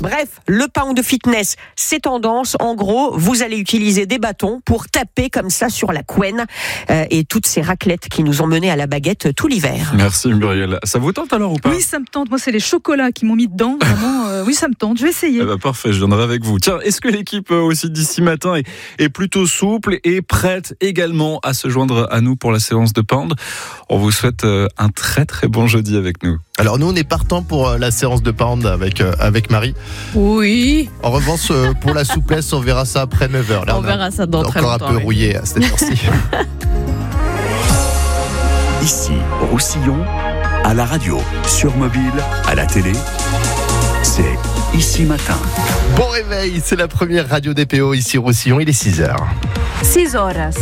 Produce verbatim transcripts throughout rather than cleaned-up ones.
Bref, le pound fitness, c'est tendance. En gros, vous allez utiliser des bâtons pour taper comme ça sur la couenne euh, et toutes ces raclettes qui nous ont menés à la baguette tout l'hiver. Merci Muriel. Ça vous tente alors ou pas ? Oui, ça me tente. Moi, c'est les chocolats qui m'ont mis dedans. Vraiment, euh, oui, ça me tente. Je vais essayer. Eh ben, parfait, je viendrai avec vous. Tiens, est-ce que l'équipe euh, aussi d'ici matin est, est plutôt souple et prête également à se joindre à nous pour la séance de pound ? On vous souhaite euh, un très très bon jeudi avec nous. Alors nous, on est partant pour euh, la séance de pound avec, euh, avec Marie. Oui. En revanche, euh, pour la souplesse, on verra ça après neuf heures. Là, on, on verra ça dans très longtemps. Encore un peu oui. rouillé à cette heure-ci. Ici, Roussillon, à la radio, sur mobile, à la télé, c'est Ici Matin. Bon réveil, c'est la première radio D P O ici Roussillon, il est six heures. six horas.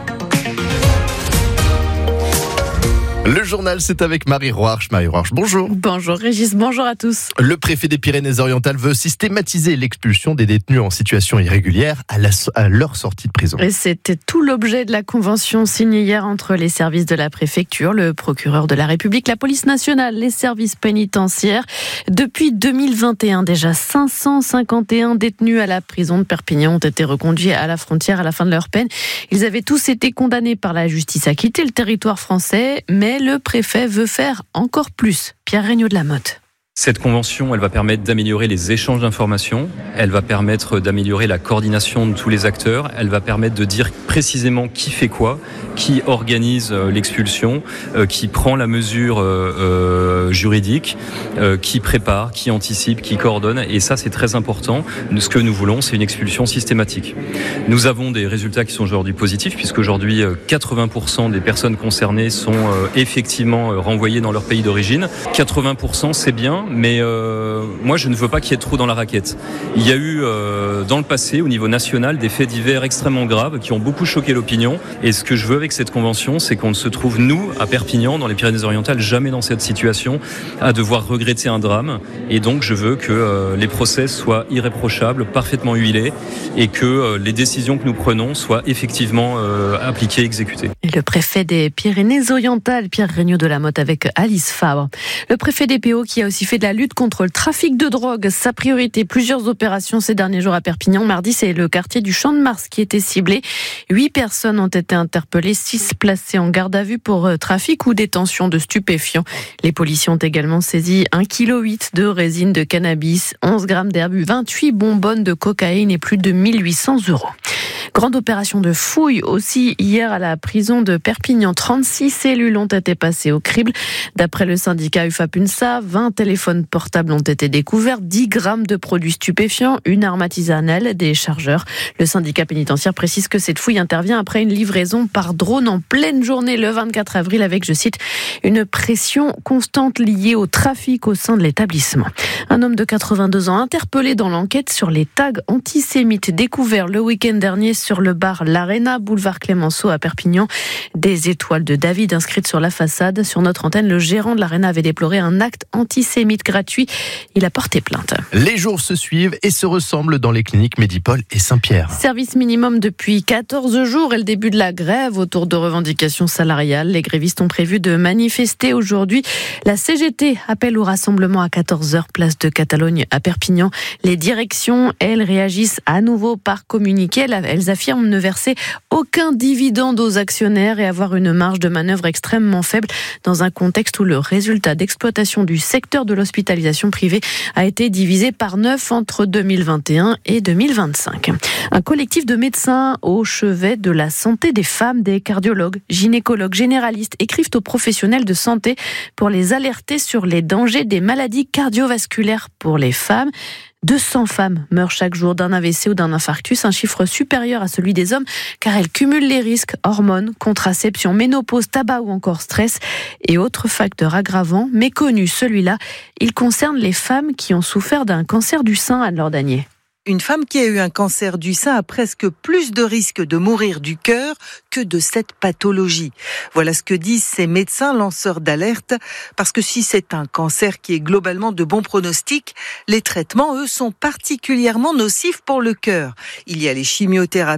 Le journal, c'est avec Marie Roarch. Marie Roarch, bonjour. Bonjour Régis, bonjour à tous. Le préfet des Pyrénées-Orientales veut systématiser l'expulsion des détenus en situation irrégulière à, la, à leur sortie de prison. Et c'était tout l'objet de la convention signée hier entre les services de la préfecture, le procureur de la République, la police nationale, les services pénitentiaires. Depuis deux mille vingt et un, déjà cinq cent cinquante et un détenus à la prison de Perpignan ont été reconduits à la frontière à la fin de leur peine. Ils avaient tous été condamnés par la justice à quitter le territoire français, mais le préfet veut faire encore plus. Pierre Regnault de la Motte. Cette convention, elle va permettre d'améliorer les échanges d'informations, elle va permettre d'améliorer la coordination de tous les acteurs, elle va permettre de dire précisément qui fait quoi, qui organise l'expulsion, euh, qui prend la mesure euh, euh, juridique, euh, qui prépare, qui anticipe, qui coordonne, et ça c'est très important. Ce que nous voulons, c'est une expulsion systématique. Nous avons des résultats qui sont aujourd'hui positifs, puisqu'aujourd'hui quatre-vingts pour cent des personnes concernées sont euh, effectivement renvoyées dans leur pays d'origine. quatre-vingts pour cent c'est bien, mais euh, moi je ne veux pas qu'il y ait trop dans la raquette. Il y a eu euh, dans le passé au niveau national des faits divers extrêmement graves qui ont beaucoup choqué l'opinion, et ce que je veux avec cette convention, c'est qu'on ne se trouve nous à Perpignan dans les Pyrénées-Orientales jamais dans cette situation à devoir regretter un drame, et donc je veux que euh, les procès soient irréprochables, parfaitement huilés, et que euh, les décisions que nous prenons soient effectivement euh, appliquées, exécutées. Et le préfet des Pyrénées-Orientales, Pierre Regnault de la Motte, avec Alice Fabre. Le préfet des P O qui a aussi fait de la lutte contre le trafic de drogue sa priorité. Plusieurs opérations ces derniers jours à Perpignan. Mardi, c'est le quartier du Champ de Mars qui était ciblé. Huit personnes ont été interpellées, six placées en garde à vue pour trafic ou détention de stupéfiants. Les policiers ont également saisi un virgule huit kilos de résine de cannabis, onze grammes d'herbe, vingt-huit bonbonnes de cocaïne et plus de mille huit cents euros. Grande opération de fouille aussi hier à la prison de Perpignan. trente-six cellules ont été passées au crible. D'après le syndicat U F A P U N S A, vingt téléphones portables ont été découverts, dix grammes de produits stupéfiants, une arme artisanale, des chargeurs. Le syndicat pénitentiaire précise que cette fouille intervient après une livraison par drone en pleine journée le vingt-quatre avril avec, je cite, une pression constante liée au trafic au sein de l'établissement. Un homme de quatre-vingt-deux ans interpellé dans l'enquête sur les tags antisémites découverts le week-end dernier sur le bar L'Arena, boulevard Clémenceau à Perpignan. Des étoiles de David inscrites sur la façade. Sur notre antenne, le gérant de l'Arena avait déploré un acte antisémite gratuit. Il a porté plainte. Les jours se suivent et se ressemblent dans les cliniques Medipol et Saint-Pierre. Service minimum depuis quatorze jours et le début de la grève autour de revendications salariales. Les grévistes ont prévu de manifester aujourd'hui. La C G T appelle au rassemblement à quatorze heures, place de Catalogne à Perpignan. Les directions, elles, réagissent à nouveau par communiqué. Elles affirment ne verser aucun dividende aux actionnaires et avoir une marge de manœuvre extrêmement faible dans un contexte où le résultat d'exploitation du secteur de l'hospitalisation privée a été divisé par neuf entre deux mille vingt et un et deux mille vingt-cinq. Un collectif de médecins au chevet de la santé des femmes, des cardiologues, gynécologues, généralistes écrivent aux professionnels de santé pour les alerter sur les dangers des maladies cardiovasculaires pour les femmes. deux cents femmes meurent chaque jour d'un A V C ou d'un infarctus, un chiffre supérieur à celui des hommes, car elles cumulent les risques hormones, contraception, ménopause, tabac ou encore stress et autres facteurs aggravants. Méconnus, celui-là, il concerne les femmes qui ont souffert d'un cancer du sein, Anne-Laure Danier. Une femme qui a eu un cancer du sein a presque plus de risques de mourir du cœur que de cette pathologie. Voilà ce que disent ces médecins lanceurs d'alerte, parce que si c'est un cancer qui est globalement de bon pronostic, les traitements, eux, sont particulièrement nocifs pour le cœur. Il y a les chimiothérapies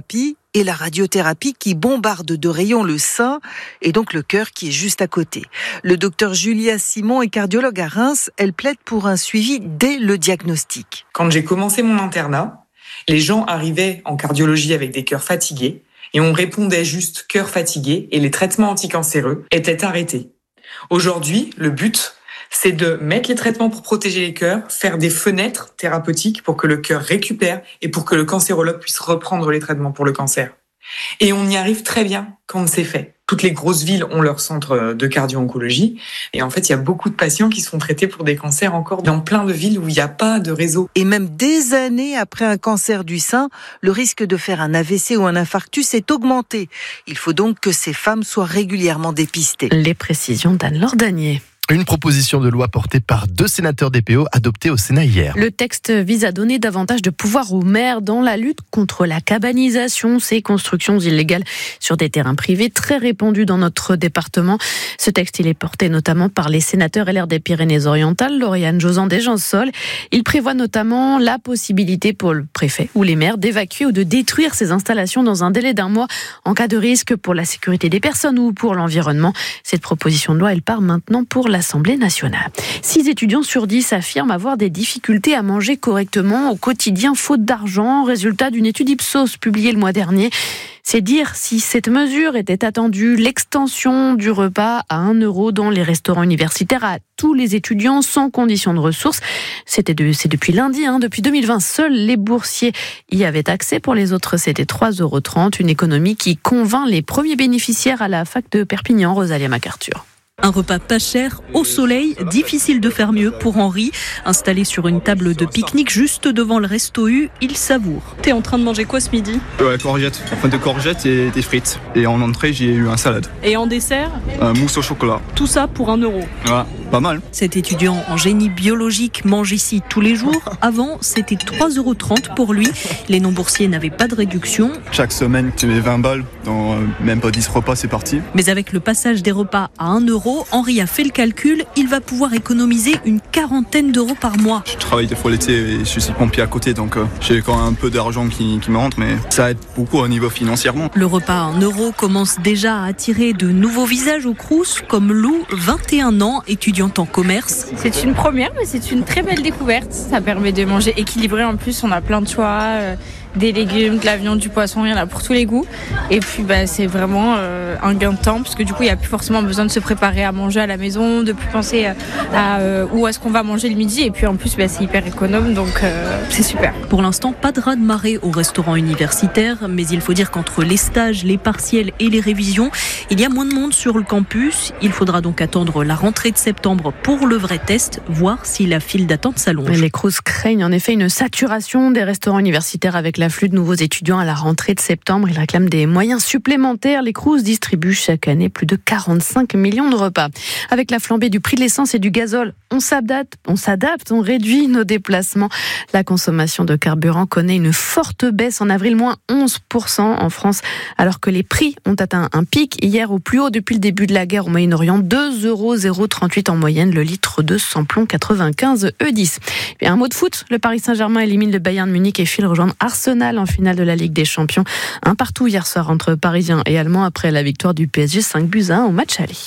et la radiothérapie qui bombarde de rayons le sein et donc le cœur qui est juste à côté. Le docteur Julia Simon est cardiologue à Reims. Elle plaide pour un suivi dès le diagnostic. Quand j'ai commencé mon internat, les gens arrivaient en cardiologie avec des cœurs fatigués et on répondait juste cœur fatigué et les traitements anticancéreux étaient arrêtés. Aujourd'hui, le but, c'est de mettre les traitements pour protéger les cœurs, faire des fenêtres thérapeutiques pour que le cœur récupère et pour que le cancérologue puisse reprendre les traitements pour le cancer. Et on y arrive très bien quand c'est fait. Toutes les grosses villes ont leur centre de cardio-oncologie. Et en fait, il y a beaucoup de patients qui sont traités pour des cancers encore dans plein de villes où il n'y a pas de réseau. Et même des années après un cancer du sein, le risque de faire un A V C ou un infarctus est augmenté. Il faut donc que ces femmes soient régulièrement dépistées. Les précisions d'Anne-Laure Danier. Une proposition de loi portée par deux sénateurs D P O adoptée au Sénat hier. Le texte vise à donner davantage de pouvoir aux maires dans la lutte contre la cabanisation, ces constructions illégales sur des terrains privés très répandus dans notre département. Ce texte, il est porté notamment par les sénateurs L R des Pyrénées-Orientales, Lauriane Josand des Gensols. Il prévoit notamment la possibilité pour le préfet ou les maires d'évacuer ou de détruire ces installations dans un délai d'un mois en cas de risque pour la sécurité des personnes ou pour l'environnement. Cette proposition de loi, elle part maintenant pour la l'Assemblée nationale. Six étudiants sur dix affirment avoir des difficultés à manger correctement au quotidien faute d'argent, résultat d'une étude Ipsos publiée le mois dernier. C'est dire si cette mesure était attendue. L'extension du repas à un euro dans les restaurants universitaires à tous les étudiants sans condition de ressources. C'était de, c'est depuis lundi, hein, depuis deux mille vingt, seuls les boursiers y avaient accès. Pour les autres, c'était trois euros trente, une économie qui convainc les premiers bénéficiaires à la fac de Perpignan, Rosalia MacArthur. Un repas pas cher, au soleil, difficile de faire mieux pour Henri. Installé sur une table de pique-nique juste devant le resto U, il savoure. T'es en train de manger quoi ce midi ? Ouais, courgettes. Enfin, de courgettes et des frites. Et en entrée, j'ai eu un salade. Et en dessert ? Un mousse au chocolat. Tout ça pour un euro. Ouais, pas mal. Cet étudiant en génie biologique mange ici tous les jours. Avant, c'était trois euros trente pour lui. Les non-boursiers n'avaient pas de réduction. Chaque semaine, tu mets vingt balles. Dans euh, même pas dix repas, c'est parti. Mais avec le passage des repas à un euro, Henri a fait le calcul, il va pouvoir économiser une quarantaine d'euros par mois. Je travaille des fois l'été et je suis pompier à côté, donc euh, j'ai quand même un peu d'argent qui, qui me rentre, mais ça aide beaucoup au niveau financièrement. Le repas à un euro commence déjà à attirer de nouveaux visages au Crous, comme Lou, vingt et un ans, étudiante en commerce. C'est une première, mais c'est une très belle découverte. Ça permet de manger équilibré, en plus on a plein de choix. Euh... des légumes, de la viande, du poisson, il y en a pour tous les goûts. Et puis bah, c'est vraiment euh, un gain de temps parce que du coup il n'y a plus forcément besoin de se préparer à manger à la maison, de plus penser à, à euh, où est-ce qu'on va manger le midi. Et puis en plus bah, c'est hyper économe, donc euh, c'est super. Pour l'instant, pas de raz-de-marée au restaurant universitaire, mais il faut dire qu'entre les stages, les partiels et les révisions, il y a moins de monde sur le campus. Il faudra donc attendre la rentrée de septembre pour le vrai test, voir si la file d'attente s'allonge. Les Crous craignent en effet une saturation des restaurants universitaires avec l'afflux de nouveaux étudiants à la rentrée de septembre. Ils réclament des moyens supplémentaires. Les Crous distribuent chaque année plus de quarante-cinq millions de repas. Avec la flambée du prix de l'essence et du gazole, on s'adapte, on s'adapte, on réduit nos déplacements. La consommation de carburant connaît une forte baisse en avril, moins onze pour cent en France, alors que les prix ont atteint un pic hier au plus haut depuis le début de la guerre au Moyen-Orient, deux euros trente-huit en moyenne le litre de samplon quatre-vingt-quinze E dix. Et un mot de foot, le Paris Saint-Germain élimine le Bayern Munich et file rejoindre Arsenal en finale de la Ligue des Champions. Un partout hier soir entre Parisiens et Allemands après la victoire du P S G cinq buts à un au match aller.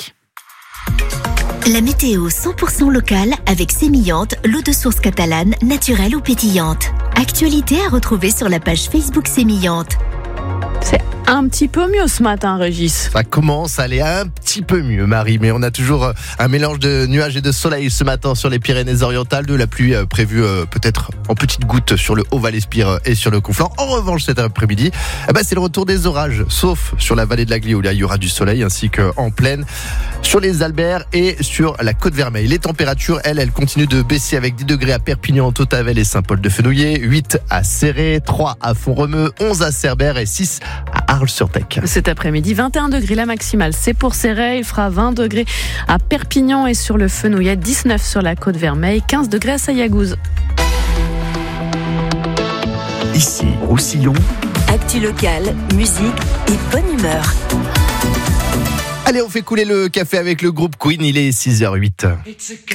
La météo cent pour cent locale avec Sémillante, l'eau de source catalane, naturelle ou pétillante. Actualité à retrouver sur la page Facebook Sémillante. C'est un petit peu mieux ce matin, Régis. Ça commence à aller un petit peu mieux, Marie, mais on a toujours un mélange de nuages et de soleil ce matin sur les Pyrénées-Orientales, de la pluie prévue peut-être en petites gouttes sur le Haut-Val-Espire et sur le Conflent. En revanche, cet après-midi, eh ben, c'est le retour des orages, sauf sur la vallée de la Glie où là, il y aura du soleil, ainsi qu'en plaine, sur les Alberts et sur la Côte-Vermeille. Les températures, elles, elles continuent de baisser avec dix degrés à Perpignan, Tautavel et Saint-Paul-de-Fenouillet, huit à Céré, trois à Font-Romeu, onze à Cerbère et six à Arles-sur-Tech. Cet après-midi, vingt et un degrés la maximale, c'est pour Céré. Il fera vingt degrés à Perpignan et sur le Fenouillet, dix-neuf sur la Côte-Vermeille, quinze degrés à Sayagouz. Ici, Roussillon. Actu locale, musique et bonne humeur. Allez, on fait couler le café avec le groupe Queen, il est six heures huit.